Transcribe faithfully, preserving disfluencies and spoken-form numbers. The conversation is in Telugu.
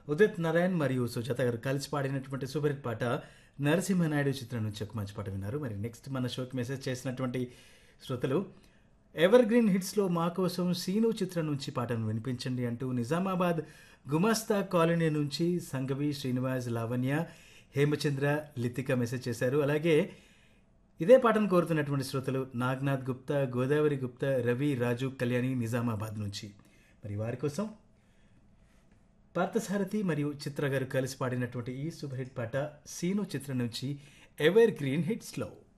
ఉదిత్ నారాయణ్ మరియు సుజాత గారు కలిసి పాడినటువంటి సూపర్ హిట్ పాట నరసింహనాయుడు చిత్రం నుంచి ఒక మంచి పాట విన్నారు. మరి నెక్స్ట్ మన షోకి మెసేజ్ చేసినటువంటి శ్రోతలు ఎవర్ గ్రీన్ హిట్స్లో మా కోసం సీను చిత్రం నుంచి పాటను వినిపించండి అంటూ నిజామాబాద్ గుమాస్తా కాలనీ నుంచి సంగవి శ్రీనివాస్ లావణ్య హేమచంద్ర లితిక మెసేజ్ చేశారు. అలాగే ఇదే పాటను కోరుతున్నటువంటి శ్రోతలు నాగ్నాథ్ గుప్తా, గోదావరి గుప్తా, రవి, రాజు, కళ్యాణి నిజామాబాద్ నుంచి. మరి వారి కోసం పార్థసారథి మరియు చిత్ర గారు కలిసి పాడినటువంటి ఈ సూపర్ హిట్ పాట సీను చిత్రం నుంచి ఎవర్ గ్రీన్ హిట్స్లో.